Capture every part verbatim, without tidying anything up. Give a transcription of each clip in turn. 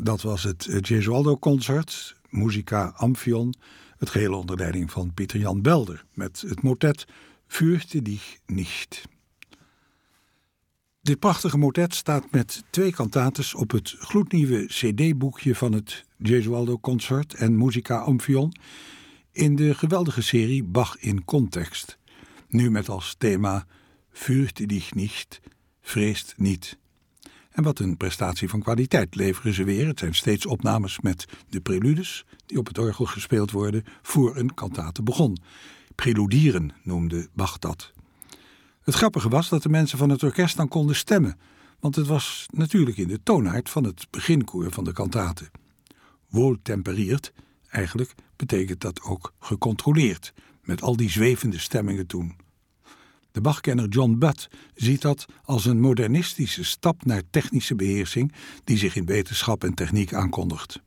Dat was het Gesualdo-concert, Musica Amphion, het geheel onder leiding van Pieter Jan Belder, met het motet Fürchte dich nicht. Dit prachtige motet staat met twee cantates op het gloednieuwe cd-boekje van het Gesualdo-concert en Musica Amphion in de geweldige serie Bach in context. Nu met als thema Fürchte dich nicht, vreest niet. En wat een prestatie van kwaliteit leveren ze weer. Het zijn steeds opnames met de preludes die op het orgel gespeeld worden voor een cantate begon. Preludieren noemde Bach dat. Het grappige was dat de mensen van het orkest dan konden stemmen, want het was natuurlijk in de toonaard van het beginkoor van de cantate. Wohltemperiert, eigenlijk betekent dat ook gecontroleerd, met al die zwevende stemmingen toen. De Bachkenner John Butt ziet dat als een modernistische stap naar technische beheersing die zich in wetenschap en techniek aankondigt.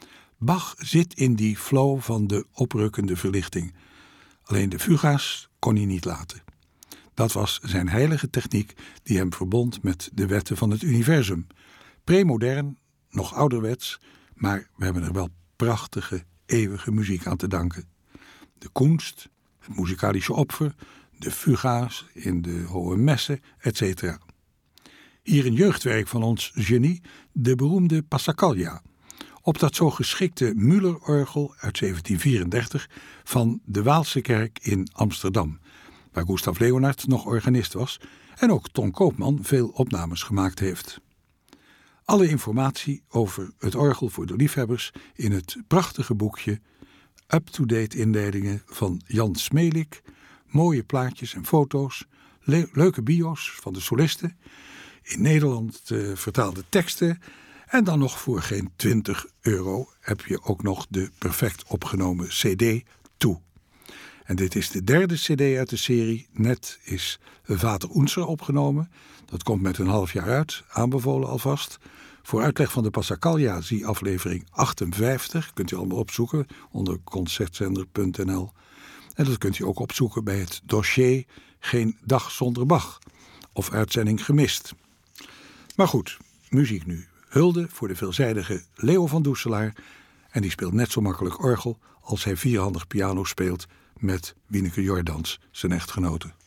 Bach zit in die flow van de oprukkende verlichting. Alleen de fuga's kon hij niet laten. Dat was zijn heilige techniek die hem verbond met de wetten van het universum. Premodern, nog ouderwets, maar we hebben er wel prachtige, eeuwige muziek aan te danken. De Kunst, het muzikalische opfer, de fuga's in de hohe messen, et cetera. Hier een jeugdwerk van ons genie, de beroemde Passacaglia, op dat zo geschikte Müller-orgel uit zeventien vierendertig van de Waalse kerk in Amsterdam, waar Gustav Leonard nog organist was en ook Ton Koopman veel opnames gemaakt heeft. Alle informatie over het orgel voor de liefhebbers in het prachtige boekje Up-to-date inleidingen van Jan Smelik, mooie plaatjes en foto's, le- leuke bio's van de solisten, in Nederland uh, vertaalde teksten en dan nog voor geen twintig euro heb je ook nog de perfect opgenomen cd toe. En dit is de derde cd uit de serie. Net is Vater Unser opgenomen. Dat komt met een half jaar uit, aanbevolen alvast. Voor uitleg van de Passacaglia zie aflevering achtenvijftig. Kunt u allemaal opzoeken onder concertzender punt n l. En dat kunt u ook opzoeken bij het dossier Geen dag zonder Bach of uitzending gemist. Maar goed, muziek nu. Hulde voor de veelzijdige Leo van Doeselaar. En die speelt net zo makkelijk orgel als hij vierhandig piano speelt met Wieneke Jordans, zijn echtgenote.